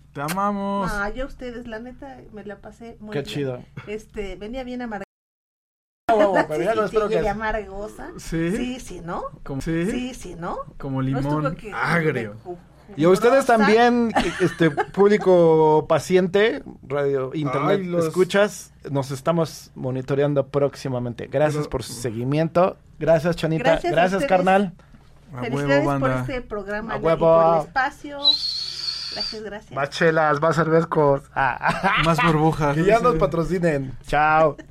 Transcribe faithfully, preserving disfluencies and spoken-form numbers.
Te amamos. Ah, yo a ustedes, la neta, me la pasé muy Qué bien. chido. Este, venía bien amargosa. Oh, pero ya sí, no espero llegué que... amargosa. Sí. Sí, sí, ¿no? Como, sí. Sí, sí, ¿no? Como No limón estuvo que- agrio. ju- Y a ustedes jugosa. también, este público paciente, radio, internet, Ay, los- escuchas, nos estamos monitoreando próximamente. Gracias Pero- por su seguimiento. Gracias, Chanita. Gracias Gracias, a ustedes. carnal. A Felicidades huevo, por banda. este programa A y huevo. por el espacio. Gracias, gracias. Más chelas, más cervezcos. Ah, Más burbujas. que ya Sí. nos patrocinen. Chao.